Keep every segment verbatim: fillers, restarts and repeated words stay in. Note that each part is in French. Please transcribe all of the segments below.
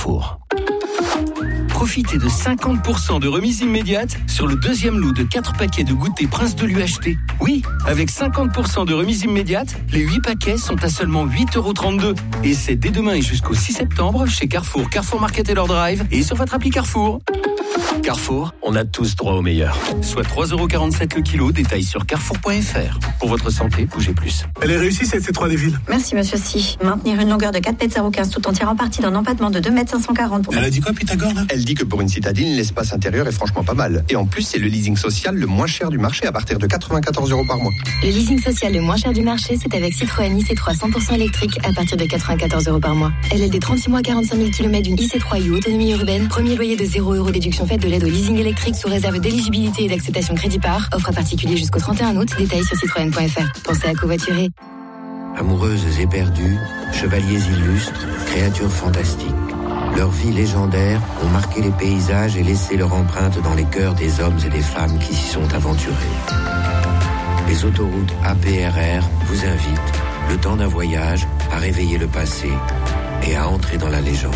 Carrefour. Profitez de cinquante pour cent de remise immédiate sur le deuxième lot de quatre paquets de goûter Prince de l'U H T. Oui, avec cinquante pour cent de remise immédiate, les huit paquets sont à seulement huit euros trente-deux. Et c'est dès demain et jusqu'au six septembre chez Carrefour, Carrefour Market et leur Drive et sur votre appli Carrefour. Carrefour, on a tous droit au meilleur. Soit trois euros quarante-sept le kilo, détail sur carrefour point f r. Pour votre santé, bougez plus. Elle est réussie cette C trois des villes. Merci monsieur Si. Maintenir une longueur de quatre mètres zéro quinze tout en tirant parti d'un empattement de deux mètres cinq cent quarante. Pour... Elle a dit quoi Pythagore là ? Elle dit que pour une citadine, l'espace intérieur est franchement pas mal. Et en plus, c'est le leasing social le moins cher du marché à partir de quatre-vingt-quatorze euros par mois. Le leasing social le moins cher du marché, c'est avec Citroën I C trois cent pour cent électrique à partir de quatre-vingt-quatorze euros par mois. L L D trente-six mois, quarante-cinq mille kilomètres d'une I C trois U autonomie urbaine. Premier loyer de zéro euros, déduction faite de l'aide au leasing électrique sous réserve d'éligibilité et d'acceptation crédit par. Offre à particulier jusqu'au trente et un août. Détails sur citroën point f r. Pensez à covoiturer. Amoureuses éperdues, chevaliers illustres, créatures fantastiques. Leurs vies légendaires ont marqué les paysages et laissé leur empreinte dans les cœurs des hommes et des femmes qui s'y sont aventurés. Les autoroutes A P R R vous invitent, le temps d'un voyage, à réveiller le passé et à entrer dans la légende.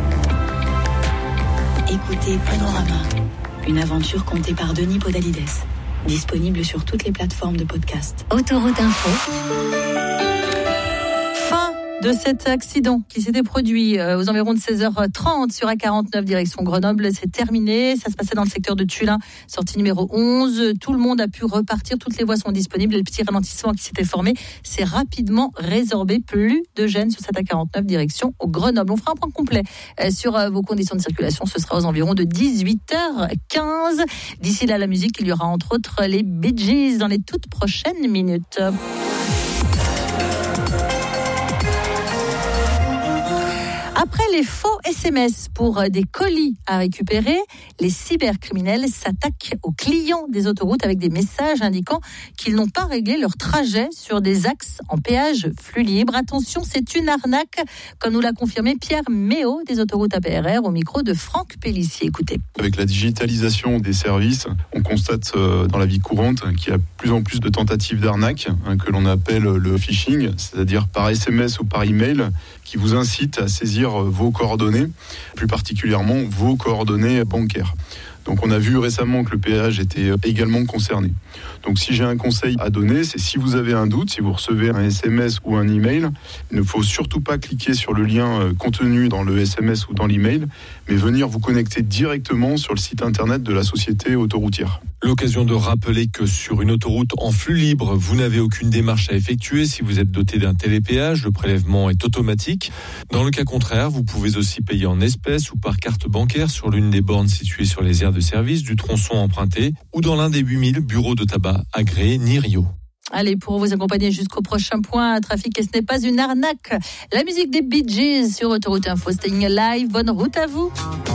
Écoutez Panorama, une aventure contée par Denis Podalides. Disponible sur toutes les plateformes de podcast. Autoroute Info. Fin de cet accident qui s'était produit euh, aux environs de seize heures trente sur A quarante-neuf direction Grenoble. C'est terminé. Ça se passait dans le secteur de Tullin, sortie numéro onze. Tout le monde a pu repartir. Toutes les voies sont disponibles. Et le petit ralentissement qui s'était formé s'est rapidement résorbé. Plus de gêne sur cette A quarante-neuf direction au Grenoble. On fera un point complet euh, sur euh, vos conditions de circulation. Ce sera aux environs de dix-huit heures quinze. D'ici là, la musique, il y aura entre autres les Bee Gees dans les toutes prochaines minutes. Après les faux S M S pour des colis à récupérer, les cybercriminels s'attaquent aux clients des autoroutes avec des messages indiquant qu'ils n'ont pas réglé leur trajet sur des axes en péage flux libre. Attention, c'est une arnaque, comme nous l'a confirmé Pierre Méot des autoroutes A P R R au micro de Franck Pellissier. Écoutez. Avec la digitalisation des services, on constate dans la vie courante qu'il y a de plus en plus de tentatives d'arnaque, hein, que l'on appelle le phishing, c'est-à-dire par S M S ou par email, qui vous incitent à saisir vos coordonnées, plus particulièrement vos coordonnées bancaires. Donc on a vu récemment que le péage était également concerné. Donc si j'ai un conseil à donner, c'est si vous avez un doute, si vous recevez un S M S ou un email, il ne faut surtout pas cliquer sur le lien contenu dans le S M S ou dans l'email, mais venir vous connecter directement sur le site internet de la société autoroutière. L'occasion de rappeler que sur une autoroute en flux libre, vous n'avez aucune démarche à effectuer si vous êtes doté d'un télépéage. Le prélèvement est automatique. Dans le cas contraire, vous pouvez aussi payer en espèces ou par carte bancaire sur l'une des bornes situées sur les aires de service du tronçon emprunté ou dans l'un des huit mille bureaux de tabac agréés Nirio. Allez, pour vous accompagner jusqu'au prochain point, trafic, et ce n'est pas une arnaque. La musique des Bee Gees sur Autoroute Info, Staying Alive. Bonne route à vous.